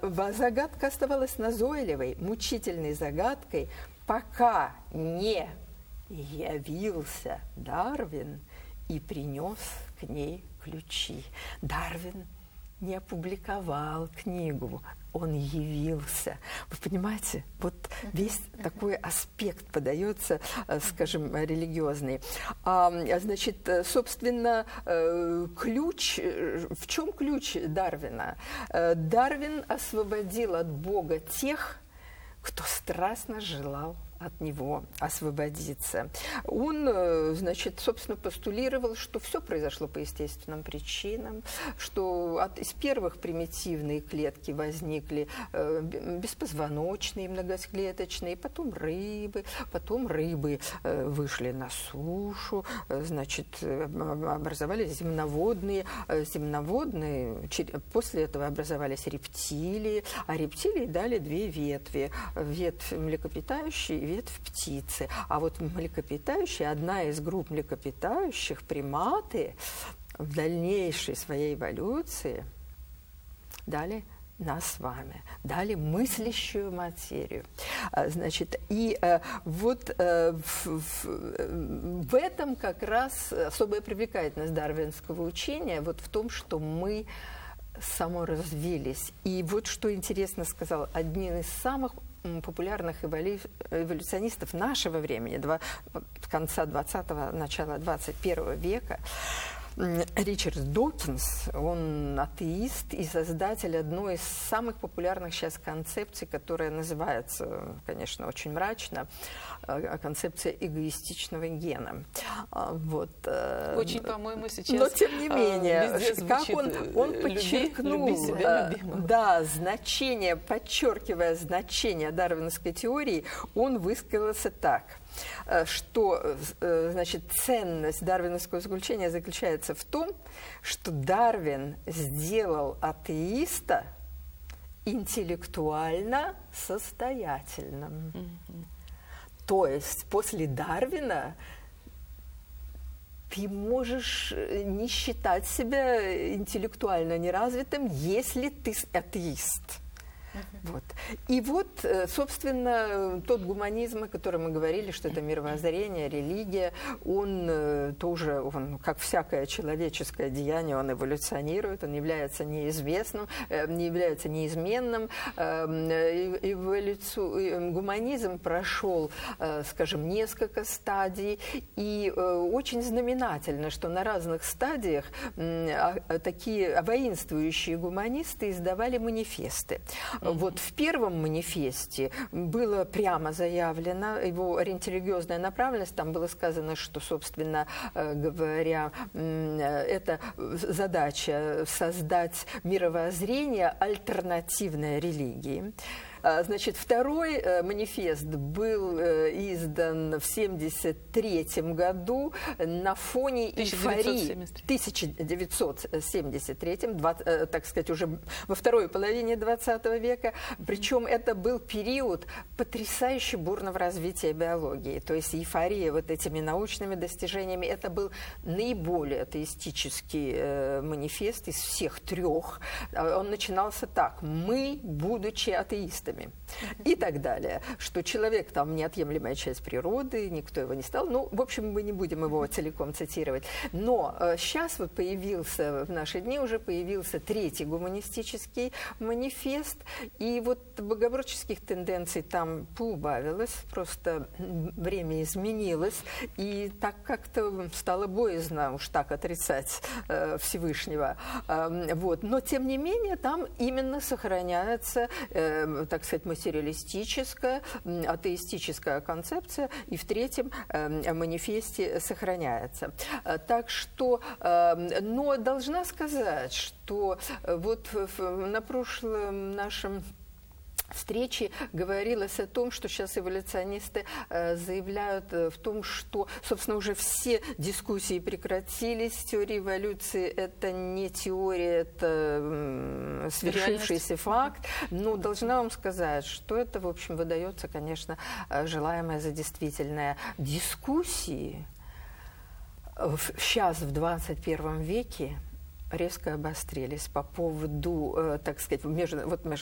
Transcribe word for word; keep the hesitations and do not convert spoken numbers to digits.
загадка оставалась назойливой, мучительной загадкой, пока не явился Дарвин и принес к ней ключи. Дарвин не опубликовал книгу, он явился. Вы понимаете, вот весь такой аспект подается, скажем, религиозный. А, значит, собственно, ключ, в чем ключ Дарвина? Дарвин освободил от Бога тех, кто страстно желал от него освободиться. Он, значит, собственно, постулировал, что все произошло по естественным причинам, что от, из первых примитивные клетки возникли э, беспозвоночные, многоклеточные, потом рыбы, потом рыбы э, вышли на сушу, э, значит, образовались земноводные, э, земноводные, после этого образовались рептилии, а рептилии дали две ветви, ветвь млекопитающие и ветвь птицы. А вот млекопитающие, одна из групп млекопитающих, приматы, в дальнейшей своей эволюции дали нас с вами, дали мыслящую материю. Значит, и вот в, в, в этом как раз особая привлекательность дарвинского учения, вот в том, что мы саморазвились. И вот что интересно сказал один из самых популярных эволю... эволюционистов нашего времени, два... конца двадцатого, начала двадцать первого века, Ричард Докинс, он атеист и создатель одной из самых популярных сейчас концепций, которая называется, конечно, очень мрачно, концепция эгоистичного гена. Вот. Очень, по-моему, сейчас. Но тем не менее, как он, он подчеркнул, люби себя, да, значение, подчеркивая значение дарвиновской теории, он высказался так, что, значит, ценность дарвиновского заключения заключается в том, что Дарвин сделал атеиста интеллектуально состоятельным. Mm-hmm. То есть после Дарвина ты можешь не считать себя интеллектуально неразвитым, если ты атеист. Uh-huh. Вот. И вот, собственно, тот гуманизм, о котором мы говорили, что это мировоззрение, религия, он тоже, он, как всякое человеческое деяние, он эволюционирует, он является неизвестным, не является неизменным. Эволюцию, гуманизм прошел, скажем, несколько стадий, и очень знаменательно, что на разных стадиях такие воинствующие гуманисты издавали манифесты. Вот в первом манифесте было прямо заявлено, его религиозная направленность, там было сказано, что, собственно говоря, это задача создать мировоззрение альтернативной религии. Значит, второй манифест был издан в семьдесят третьем году на фоне эйфории. тысяча девятьсот семьдесят третьем, так сказать, уже во второй половине двадцатого века. Причем это был период потрясающе бурного развития биологии. То есть эйфория вот этими научными достижениями. Это был наиболее атеистический манифест из всех трех. Он начинался так: «Мы, будучи атеистами», и так далее, что человек там неотъемлемая часть природы, никто его не стал. Ну, в общем, мы не будем его целиком цитировать. Но э, сейчас вот появился, в наши дни уже появился третий гуманистический манифест, и вот богоборческих тенденций там поубавилось, просто время изменилось, и так как-то стало боязно уж так отрицать э, Всевышнего. Э, вот. Но, тем не менее, там именно сохраняется, э, так сказать, материалистическая, атеистическая концепция, и в третьем э, манифесте сохраняется. Так что, э, но должна сказать, что вот на прошлом нашем встрече говорилось о том, что сейчас эволюционисты э, заявляют э, в том, что, собственно, уже все дискуссии прекратились. Теория эволюции – это не теория, это э, свершившийся факт. Но должна вам сказать, что это, в общем, выдается, конечно, желаемое за действительное. Дискуссии сейчас, в двадцать первом веке, резко обострились по поводу, э, так сказать, между, вот между